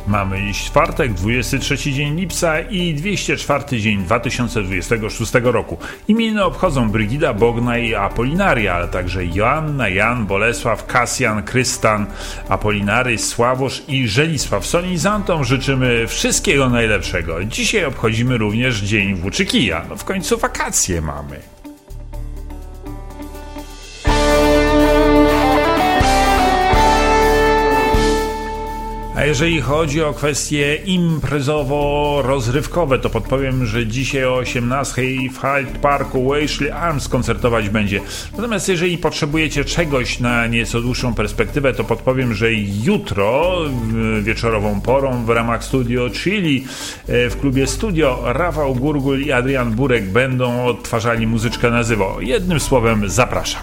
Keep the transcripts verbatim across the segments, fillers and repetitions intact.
Mamy czwartek, dwudziesty trzeci dzień lipca i dwieście czwarty dzień dwa tysiące dwudziestego szóstego roku. Imieniny obchodzą Brygida, Bogna i Apolinaria, ale także Joanna, Jan, Bolesław, Kasjan, Krystan, Apolinary, Sławosz i Żelisław. Solenizantom życzymy wszystkiego najlepszego. Dzisiaj obchodzimy również Dzień Włóczykija. No w końcu wakacje mamy. A jeżeli chodzi o kwestie imprezowo-rozrywkowe, to podpowiem, że dzisiaj o osiemnastej w Hyde Parku Washley Arms koncertować będzie. Natomiast jeżeli potrzebujecie czegoś na nieco dłuższą perspektywę, to podpowiem, że jutro wieczorową porą w ramach Studio Chili w klubie Studio Rafał Gurgul i Adrian Burek będą odtwarzali muzyczkę na żywo. Jednym słowem zapraszam.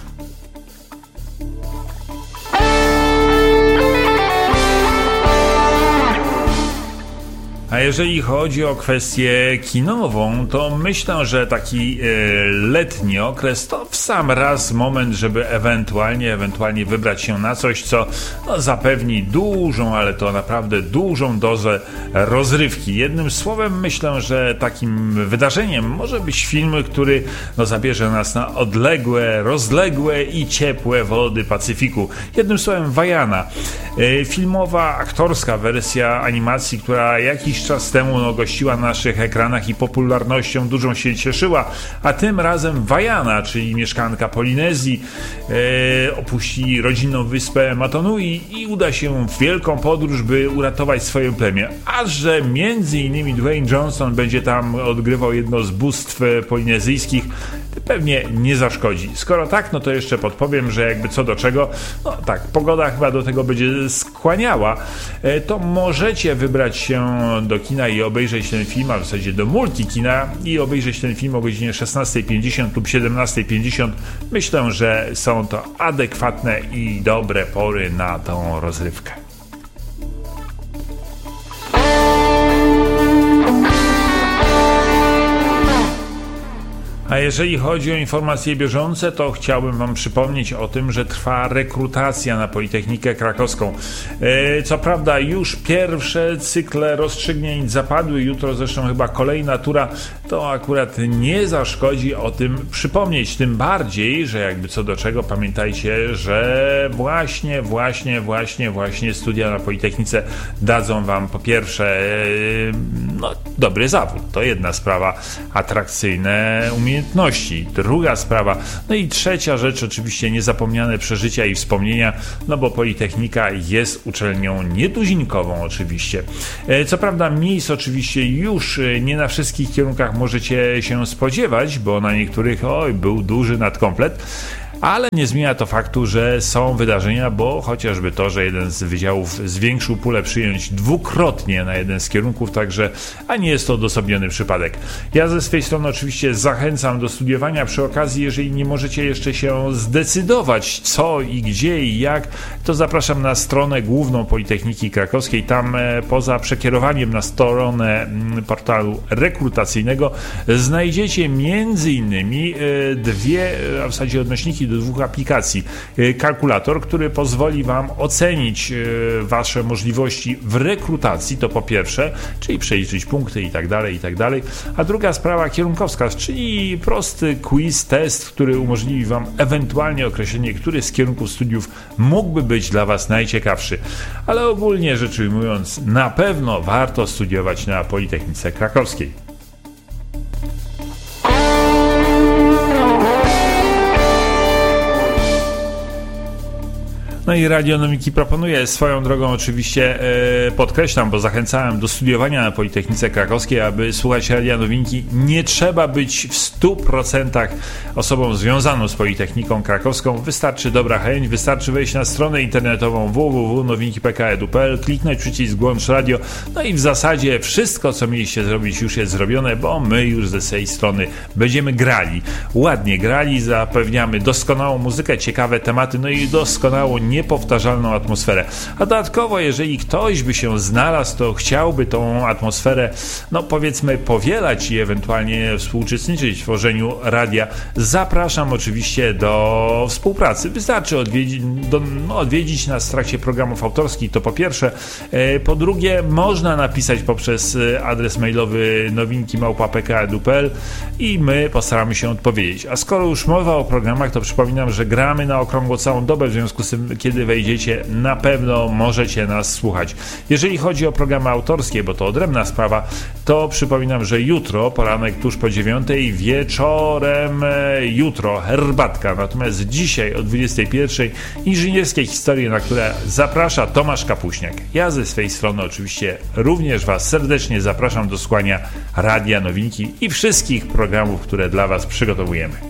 A jeżeli chodzi o kwestię kinową, to myślę, że taki e, letni okres to w sam raz moment, żeby ewentualnie, ewentualnie wybrać się na coś, co no, zapewni dużą, ale to naprawdę dużą dozę rozrywki. Jednym słowem myślę, że takim wydarzeniem może być film, który no, zabierze nas na odległe, rozległe i ciepłe wody Pacyfiku. Jednym słowem Vaiana. E, filmowa, aktorska wersja animacji, która jakiś czas temu no, gościła na naszych ekranach i popularnością dużą się cieszyła, a tym razem Vaiana, czyli mieszkanka Polinezji, e, opuści rodzinną wyspę Matonui i uda się w wielką podróż, by uratować swoje plemię. A że między innymi Dwayne Johnson będzie tam odgrywał jedno z bóstw polinezyjskich, pewnie nie zaszkodzi. Skoro tak, no to jeszcze podpowiem, że jakby co do czego, no tak, pogoda chyba do tego będzie skłaniała, to możecie wybrać się do kina i obejrzeć ten film, a w zasadzie do multikina i obejrzeć ten film o godzinie szesnastej pięćdziesiąt lub siedemnastej pięćdziesiąt. Myślę, że są to adekwatne i dobre pory na tą rozrywkę. A jeżeli chodzi o informacje bieżące, to chciałbym wam przypomnieć o tym, że trwa rekrutacja na Politechnikę Krakowską. Co prawda już pierwsze cykle rozstrzygnięć zapadły, jutro zresztą chyba kolejna tura, to akurat nie zaszkodzi o tym przypomnieć. Tym bardziej, że jakby co do czego pamiętajcie, że właśnie, właśnie, właśnie, właśnie studia na Politechnice dadzą wam po pierwsze no, dobry zawód, to jedna sprawa, atrakcyjne umiejętności. Druga sprawa, no i trzecia rzecz, oczywiście niezapomniane przeżycia i wspomnienia, no bo Politechnika jest uczelnią nietuzinkową oczywiście. Co prawda miejsc oczywiście już nie na wszystkich kierunkach możecie się spodziewać, bo na niektórych oj, był duży nadkomplet, ale nie zmienia to faktu, że są wydarzenia, bo chociażby to, że jeden z wydziałów zwiększył pulę przyjęć dwukrotnie na jeden z kierunków, także a nie jest to odosobniony przypadek. Ja ze swej strony oczywiście zachęcam do studiowania. Przy okazji, jeżeli nie możecie jeszcze się zdecydować co i gdzie i jak, to zapraszam na stronę główną Politechniki Krakowskiej. Tam e, poza przekierowaniem na stronę m, portalu rekrutacyjnego znajdziecie między innymi e, dwie, a w zasadzie odnośniki do dwóch aplikacji. Kalkulator, który pozwoli wam ocenić wasze możliwości w rekrutacji, to po pierwsze, czyli przeliczyć punkty i tak dalej, i tak dalej. A druga sprawa kierunkowska, czyli prosty quiz, test, który umożliwi wam ewentualnie określenie, który z kierunków studiów mógłby być dla was najciekawszy. Ale ogólnie rzecz ujmując, na pewno warto studiować na Politechnice Krakowskiej. No i Radionomiki proponuje swoją drogą oczywiście e, podkreślam, bo zachęcałem do studiowania na Politechnice Krakowskiej, aby słuchać Radionowinki. Nie trzeba być w stu procentach osobą związaną z Politechniką Krakowską. Wystarczy dobra chęć, wystarczy wejść na stronę internetową w w w kropka nowinki kropka p k kropka e d u kropka p l, kliknąć przycisk włącz radio, no i w zasadzie wszystko, co mieliście zrobić, już jest zrobione, bo my już ze tej strony będziemy grali. Ładnie grali, zapewniamy doskonałą muzykę, ciekawe tematy, no i doskonałą, nie niepowtarzalną atmosferę. A dodatkowo, jeżeli ktoś by się znalazł, to chciałby tą atmosferę, no powiedzmy, powielać i ewentualnie współuczestniczyć w tworzeniu radia, zapraszam oczywiście do współpracy. Wystarczy odwiedzić, do, no, odwiedzić nas w trakcie programów autorskich, to po pierwsze. Po drugie, można napisać poprzez adres mailowy nowinki małpa p k kropka e d u kropka p l i my postaramy się odpowiedzieć. A skoro już mowa o programach, to przypominam, że gramy na okrągło całą dobę, w związku z tym, kiedy wejdziecie, na pewno możecie nas słuchać. Jeżeli chodzi o programy autorskie, bo to odrębna sprawa, to przypominam, że jutro, poranek tuż po dziewiątej, wieczorem jutro herbatka, natomiast dzisiaj o dwudziestej pierwszej inżynierskie historie, na które zaprasza Tomasz Kapuśniak. Ja ze swej strony oczywiście również Was serdecznie zapraszam do słuchania Radia Nowinki i wszystkich programów, które dla Was przygotowujemy.